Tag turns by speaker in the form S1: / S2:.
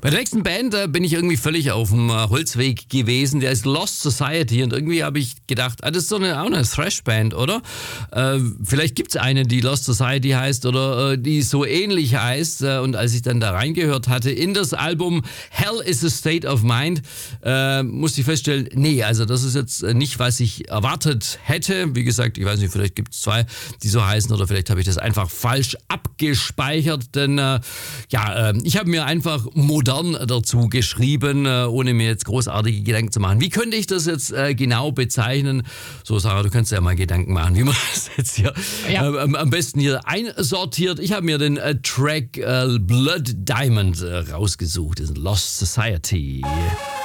S1: Bei der nächsten Band bin ich irgendwie völlig auf dem Holzweg gewesen. Der ist Lost Society und irgendwie habe ich gedacht, das ist so auch eine Thrash-Band, oder? Vielleicht gibt es eine, die Lost Society heißt oder die so ähnlich heißt. Und als ich dann da reingehört hatte in das Album Hell is a State of Mind, musste ich feststellen, nee, also das ist jetzt nicht, was ich erwartet hätte. Wie gesagt, ich weiß nicht, vielleicht gibt es zwei, die so heißen oder vielleicht habe ich das einfach falsch abgespeichert, denn ich habe mir einfach modern dazu geschrieben, ohne mir jetzt großartige Gedanken zu machen. Wie könnte ich das jetzt genau bezeichnen? So, Sarah, du kannst ja mal Gedanken machen, wie man das jetzt hier am besten hier einsortiert. Ich habe mir den Track Blood Diamond rausgesucht, das ist Lost Society.